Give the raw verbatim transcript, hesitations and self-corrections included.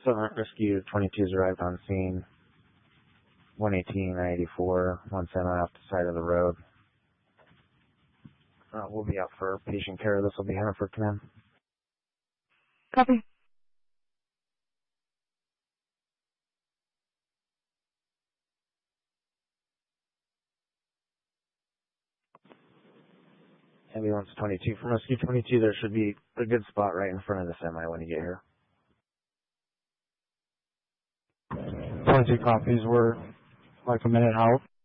Seven Rescue twenty-two's arrived on scene. one eighteen, nine eighty-four, one semi off the side of the road. Uh, we'll be out for patient care. This will be Hannaford Command. Copy. Ambulance twenty-two from Rescue twenty-two. There should be a good spot right in front of the semi when you get here. twenty-two copies. We're like a minute out.